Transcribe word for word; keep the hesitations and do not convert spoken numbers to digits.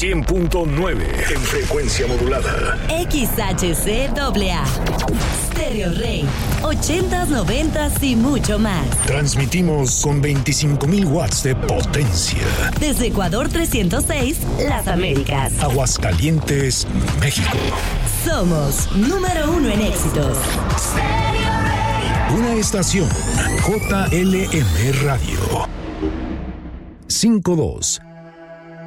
cien punto nueve en frecuencia modulada. X H C A A. Stereo Rey. ochentas, noventas y mucho más. Transmitimos con veinticinco mil watts de potencia. Desde Ecuador trescientos seis, Las Américas. Aguascalientes, México. Somos número uno en éxitos. Una estación J L M Radio. cinco dos